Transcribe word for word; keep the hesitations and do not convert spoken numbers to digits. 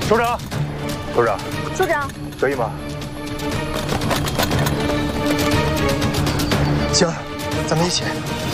首长，首长， 首长， 可以吗？ 行，咱们一起。